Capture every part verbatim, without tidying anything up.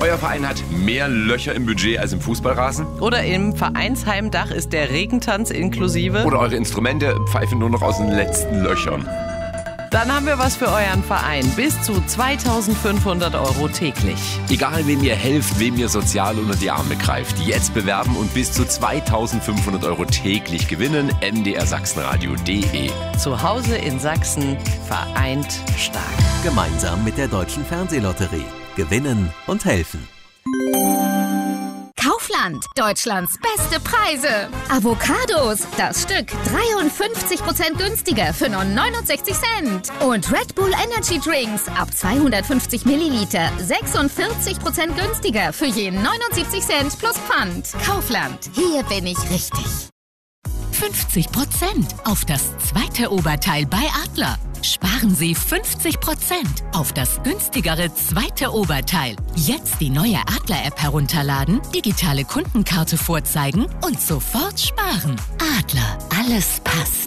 Euer Verein hat mehr Löcher im Budget als im Fußballrasen? Oder im Vereinsheimdach ist der Regentanz inklusive? Oder eure Instrumente pfeifen nur noch aus den letzten Löchern? Dann haben wir was für euren Verein. Bis zu zweitausendfünfhundert Euro täglich. Egal, wem ihr helft, wem ihr sozial unter die Arme greift. Jetzt bewerben und bis zu zweitausendfünfhundert Euro täglich gewinnen. m d r sachsenradio punkt d e. Zu Hause in Sachsen, vereint stark. Gemeinsam mit der Deutschen Fernsehlotterie. Gewinnen und helfen. Kaufland, Deutschlands beste Preise. Avocados, das Stück dreiundfünfzig Prozent günstiger für nur neunundsechzig Cent. Und Red Bull Energy Drinks ab zweihundertfünfzig Milliliter sechsundvierzig Prozent günstiger für je neunundsiebzig Cent plus Pfand. Kaufland, hier bin ich richtig. fünfzig Prozent auf das zweite Oberteil bei Adler. Sparen Sie fünfzig Prozent auf das günstigere zweite Oberteil. Jetzt die neue Adler-App herunterladen, digitale Kundenkarte vorzeigen und sofort sparen. Adler, alles passt.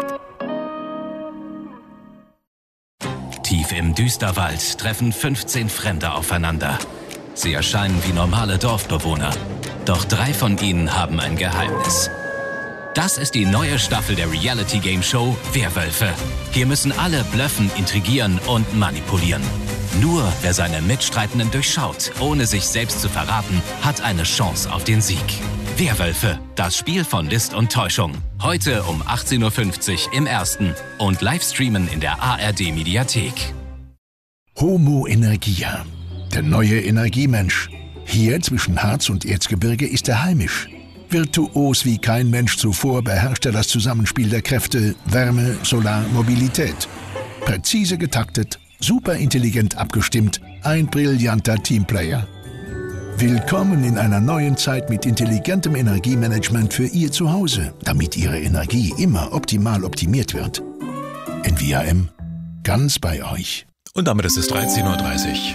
Tief im Düsterwald treffen fünfzehn Fremde aufeinander. Sie erscheinen wie normale Dorfbewohner. Doch drei von ihnen haben ein Geheimnis. Das ist die neue Staffel der Reality-Game-Show Werwölfe. Hier müssen alle bluffen, intrigieren und manipulieren. Nur wer seine Mitstreitenden durchschaut, ohne sich selbst zu verraten, hat eine Chance auf den Sieg. Werwölfe, das Spiel von List und Täuschung. Heute um achtzehn Uhr fünfzig im Ersten und Livestreamen in der A R D-Mediathek. Homo Energia, der neue Energiemensch. Hier zwischen Harz und Erzgebirge ist er heimisch. Virtuos wie kein Mensch zuvor beherrscht er das Zusammenspiel der Kräfte Wärme, Solar, Mobilität. Präzise getaktet, superintelligent abgestimmt, ein brillanter Teamplayer. Willkommen in einer neuen Zeit mit intelligentem Energiemanagement für Ihr Zuhause, damit Ihre Energie immer optimal optimiert wird. N V A M, ganz bei euch. Und damit ist es dreizehn Uhr dreißig.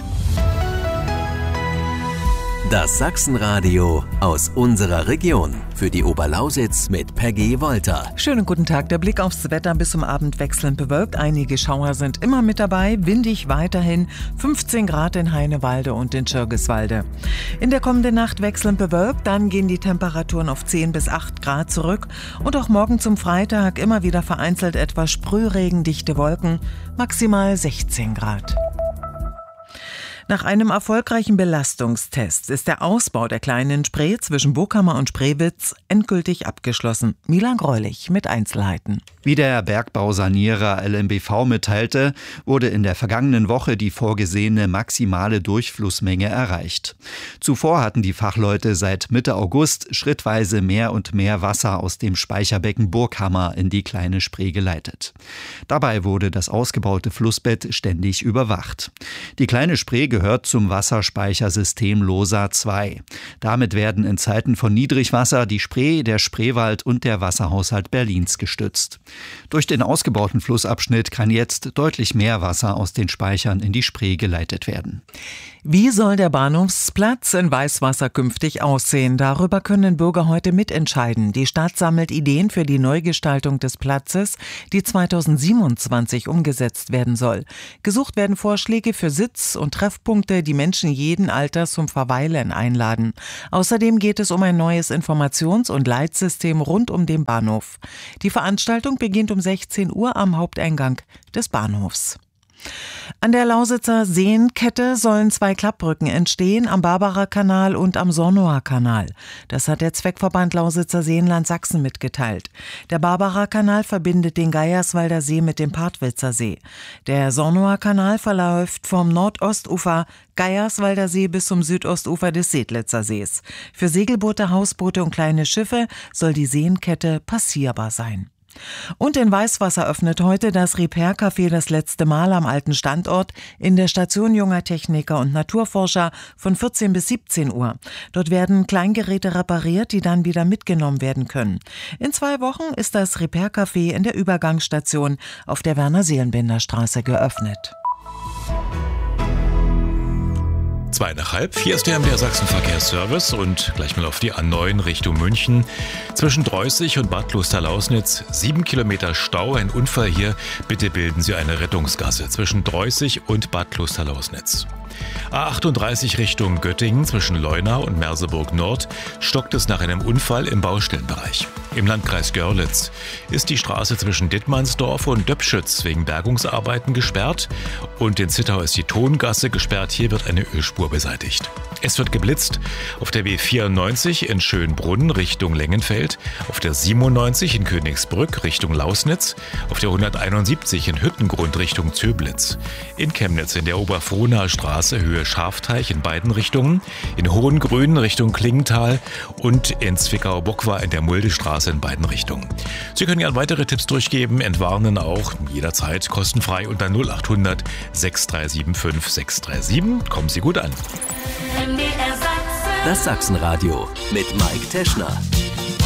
Das Sachsenradio aus unserer Region. Für die Oberlausitz mit Peggy Wolter. Schönen guten Tag. Der Blick aufs Wetter: bis zum Abend wechselnd bewölkt. Einige Schauer sind immer mit dabei. Windig weiterhin. fünfzehn Grad in Heinewalde und in Schirgiswalde. In der kommenden Nacht wechselnd bewölkt. Dann gehen die Temperaturen auf zehn bis acht Grad zurück. Und auch morgen zum Freitag immer wieder vereinzelt etwas Sprühregen, dichte Wolken. Maximal sechzehn Grad. Nach einem erfolgreichen Belastungstest ist der Ausbau der kleinen Spree zwischen Burghammer und Spreewitz endgültig abgeschlossen. Milan Greulich mit Einzelheiten. Wie der Bergbausanierer L M B V mitteilte, wurde in der vergangenen Woche die vorgesehene maximale Durchflussmenge erreicht. Zuvor hatten die Fachleute seit Mitte August schrittweise mehr und mehr Wasser aus dem Speicherbecken Burghammer in die kleine Spree geleitet. Dabei wurde das ausgebaute Flussbett ständig überwacht. Die kleine Spree gehört zum Wasserspeichersystem LOSA zwei. Damit werden in Zeiten von Niedrigwasser die Spree, der Spreewald und der Wasserhaushalt Berlins gestützt. Durch den ausgebauten Flussabschnitt kann jetzt deutlich mehr Wasser aus den Speichern in die Spree geleitet werden. Wie soll der Bahnhofsplatz in Weißwasser künftig aussehen? Darüber können Bürger heute mitentscheiden. Die Stadt sammelt Ideen für die Neugestaltung des Platzes, die zweitausendsiebenundzwanzig umgesetzt werden soll. Gesucht werden Vorschläge für Sitz- und Treffpunkte, die Menschen jeden Alters zum Verweilen einladen. Außerdem geht es um ein neues Informations- und Leitsystem rund um den Bahnhof. Die Veranstaltung beginnt um sechzehn Uhr am Haupteingang des Bahnhofs. An der Lausitzer Seenkette sollen zwei Klappbrücken entstehen, am Barbarer Kanal und am Sornower Kanal. Das hat der Zweckverband Lausitzer Seenland Sachsen mitgeteilt. Der Barbarer Kanal verbindet den Geierswalder See mit dem Partwitzer See. Der Sornower Kanal verläuft vom Nordostufer Geierswalder See bis zum Südostufer des Sedlitzer Sees. Für Segelboote, Hausboote und kleine Schiffe soll die Seenkette passierbar sein. Und in Weißwasser öffnet heute das Repair-Café das letzte Mal am alten Standort in der Station junger Techniker und Naturforscher von vierzehn bis siebzehn Uhr. Dort werden Kleingeräte repariert, die dann wieder mitgenommen werden können. In zwei Wochen ist das Repair-Café in der Übergangsstation auf der Werner-Seelenbinder-Straße geöffnet. Zwei nach halb, hier ist der M D R Sachsen-Verkehrsservice und gleich mal auf die A neun Richtung München. Zwischen Dreußig und Bad Klosterlausnitz sieben Kilometer Stau, ein Unfall hier. Bitte bilden Sie eine Rettungsgasse zwischen Dreußig und Bad Klosterlausnitz. A achtunddreißig Richtung Göttingen zwischen Leuna und Merseburg Nord stockt es nach einem Unfall im Baustellenbereich. Im Landkreis Görlitz ist die Straße zwischen Dittmannsdorf und Döpschütz wegen Bergungsarbeiten gesperrt und in Zittau ist die Tongasse gesperrt. Hier wird eine Ölspur beseitigt. Es wird geblitzt auf der B vierundneunzig in Schönbrunn Richtung Lengenfeld, auf der siebenundneunzig in Königsbrück Richtung Lausnitz, auf der hunderteinundsiebzig in Hüttengrund Richtung Zöblitz, in Chemnitz in der Oberfrohnaer Straße Höhe Schafteich in beiden Richtungen, in Hohengrün Richtung Klingenthal und in Zwickau-Bockwar in der Muldestraße in beiden Richtungen. Sie können gerne weitere Tipps durchgeben, entwarnen auch jederzeit kostenfrei unter null achthundert sechs drei sieben fünf sechs drei sieben. Kommen Sie gut an. Das Sachsenradio mit Mike Teschner.